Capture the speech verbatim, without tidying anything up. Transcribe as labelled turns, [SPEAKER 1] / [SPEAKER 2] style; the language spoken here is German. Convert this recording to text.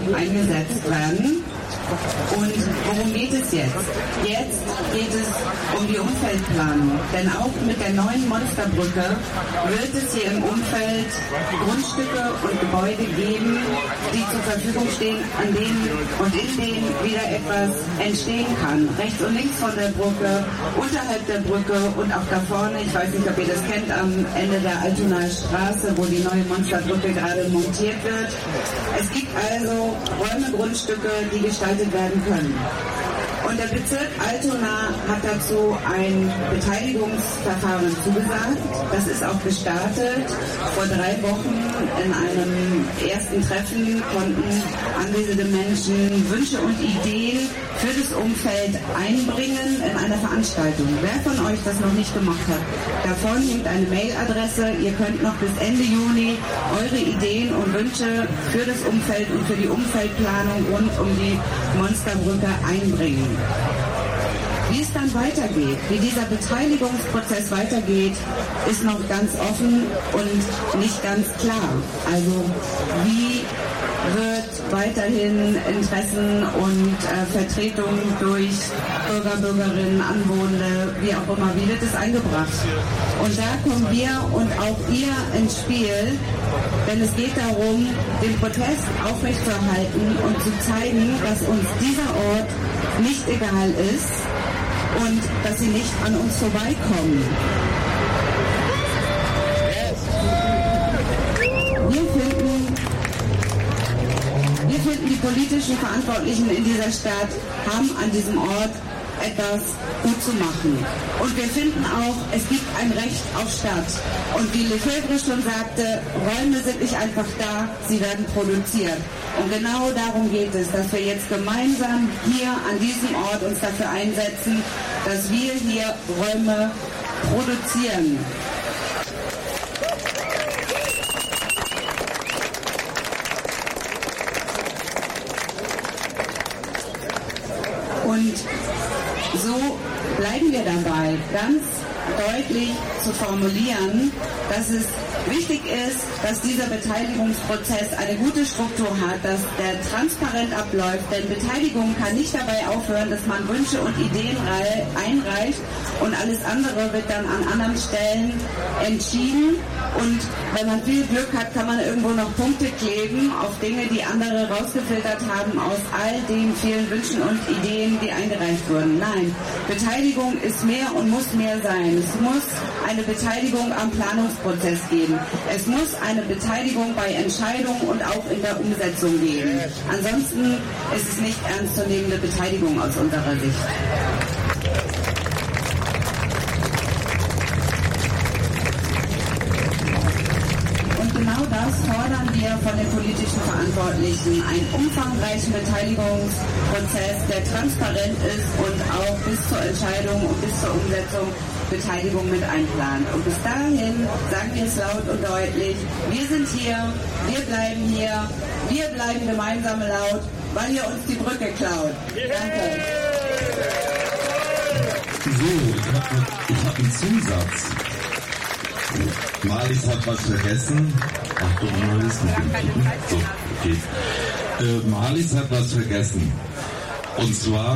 [SPEAKER 1] eingesetzt werden. Und worum geht es jetzt? Jetzt geht es um die Umfeldplanung. Denn auch mit der neuen Monsterbrücke wird es hier im Umfeld Grundstücke und Gebäude geben, die zur Verfügung stehen, an denen und in denen wieder etwas entstehen kann. Rechts und links von der Brücke, unterhalb der Brücke und auch da vorne, ich weiß nicht, ob ihr das kennt, am Ende der Altonaer Straße, wo die neue Monsterbrücke gerade montiert wird. Es gibt also Räume, Grundstücke, die gestaltet werden können. Und der Bezirk Altona hat dazu ein Beteiligungsverfahren zugesagt. Das ist auch gestartet. Vor drei Wochen in einem ersten Treffen konnten anwesende Menschen Wünsche und Ideen für das Umfeld einbringen in einer Veranstaltung. Wer von euch das noch nicht gemacht hat, da vorne liegt eine Mailadresse. Ihr könnt noch bis Ende Juni eure Ideen und Wünsche für das Umfeld und für die Umfeldplanung rund um die Monsterbrücke einbringen. Wie es dann weitergeht, wie dieser Beteiligungsprozess weitergeht, ist noch ganz offen und nicht ganz klar. Also wie wird weiterhin Interessen und äh, Vertretung durch Bürger, Bürgerinnen, Anwohner, wie auch immer, wie wird es eingebracht? Und da kommen wir und auch ihr ins Spiel, denn es geht darum, den Protest aufrechtzuerhalten und zu zeigen, dass uns dieser Ort nicht egal ist und dass sie nicht an uns vorbeikommen. Wir finden, wir finden, die politischen Verantwortlichen in dieser Stadt haben an diesem Ort etwas gut zu machen. Und wir finden auch, es gibt ein Recht auf Stadt. Und wie Lefebvre schon sagte, Räume sind nicht einfach da, sie werden produziert. Und genau darum geht es, dass wir jetzt gemeinsam hier an diesem Ort uns dafür einsetzen, dass wir hier Räume produzieren. Und so bleiben wir dabei, ganz deutlich zu formulieren, dass es wichtig ist, dass dieser Beteiligungsprozess eine gute Struktur hat, dass der transparent abläuft, denn Beteiligung kann nicht dabei aufhören, dass man Wünsche und Ideen einreicht und alles andere wird dann an anderen Stellen entschieden und wenn man viel Glück hat, kann man irgendwo noch Punkte kleben auf Dinge, die andere rausgefiltert haben aus all den vielen Wünschen und Ideen, die eingereicht wurden. Nein, Beteiligung ist mehr und muss mehr sein. Es muss eine Beteiligung am Planungsprozess geben. Es muss eine Beteiligung bei Entscheidungen und auch in der Umsetzung geben. Ansonsten ist es nicht ernstzunehmende Beteiligung aus unserer Sicht. Und genau das fordern wir von den politischen Verantwortlichen. Einen umfangreichen Beteiligungsprozess, der transparent ist und auch bis zur Entscheidung und bis zur Umsetzung Beteiligung mit einplant. Und bis dahin sagen wir es laut und deutlich, wir sind hier, wir bleiben hier, wir bleiben gemeinsam laut, weil ihr uns die Brücke klaut. Danke.
[SPEAKER 2] So, ich habe einen Zusatz. Marlies hat was vergessen. Achtung, Marlies. So, okay. Äh, Marlies hat was vergessen. Und zwar